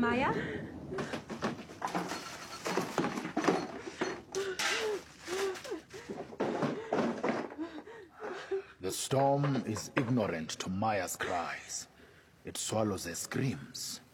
Maya? The storm is ignorant to Maya's cries. It swallows her screams.